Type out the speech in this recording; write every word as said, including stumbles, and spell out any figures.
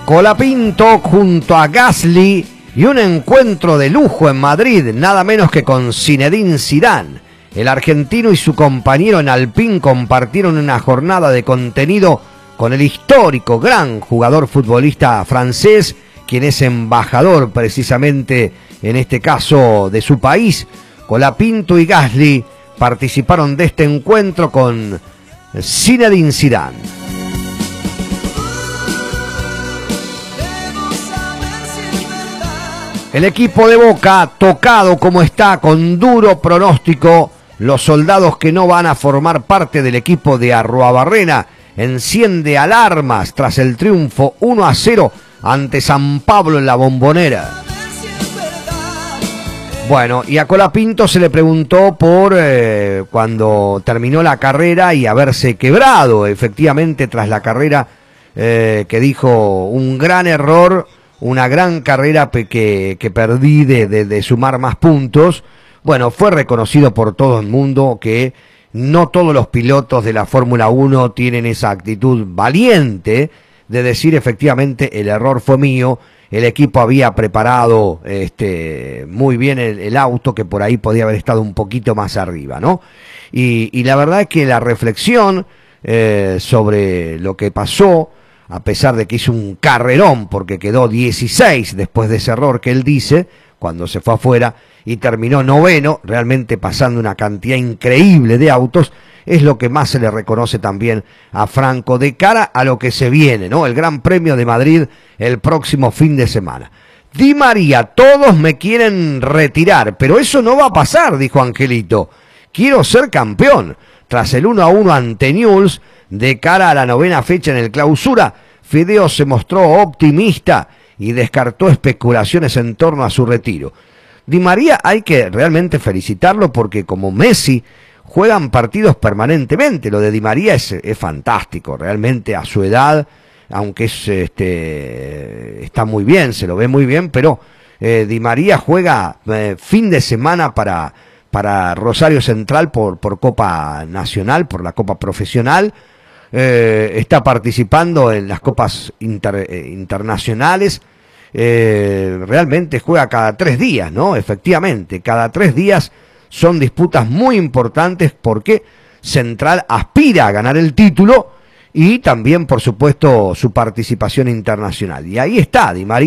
Colapinto junto a Gasly y un encuentro de lujo en Madrid, nada menos que con Zinedine Zidane. El argentino y su compañero en Alpine compartieron una jornada de contenido con el histórico gran jugador futbolista francés, quien es embajador precisamente en este caso de su país. Colapinto y Gasly participaron de este encuentro con Zinedine Zidane. El equipo de Boca, tocado como está, con duro pronóstico, los soldados que no van a formar parte del equipo de Arruabarrena, enciende alarmas tras el triunfo uno a cero ante San Pablo en la Bombonera. Bueno, y a Colapinto se le preguntó por eh, cuando terminó la carrera y haberse quebrado, efectivamente, tras la carrera, eh, que dijo un gran error, una gran carrera que, que perdí de, de, de sumar más puntos. Bueno, fue reconocido por todo el mundo que no todos los pilotos de la Fórmula uno tienen esa actitud valiente de decir efectivamente el error fue mío, el equipo había preparado este, muy bien el, el auto, que por ahí podía haber estado un poquito más arriba, ¿no? Y, y la verdad es que la reflexión eh, sobre lo que pasó, a pesar de que hizo un carrerón porque quedó dieciséis después de ese error que él dice, cuando se fue afuera y terminó noveno, realmente pasando una cantidad increíble de autos, es lo que más se le reconoce también a Franco de cara a lo que se viene, ¿no? El Gran Premio de Madrid el próximo fin de semana. Di María, todos me quieren retirar, pero eso no va a pasar, dijo Angelito. Quiero ser campeón. Tras el uno a uno ante Newell's, de cara a la novena fecha en el Clausura, Fedeo se mostró optimista y descartó especulaciones en torno a su retiro. Di María hay que realmente felicitarlo porque como Messi juegan partidos permanentemente. Lo de Di María es, es fantástico, realmente a su edad, aunque es, este, está muy bien, se lo ve muy bien, pero eh, Di María juega eh, fin de semana para, para Rosario Central por, por Copa Nacional, por la Copa Profesional. Eh, está participando en las copas inter, eh, internacionales, eh, realmente juega cada tres días, ¿no? Efectivamente, cada tres días son disputas muy importantes porque Central aspira a ganar el título y también, por supuesto, su participación internacional. Y ahí está Di María.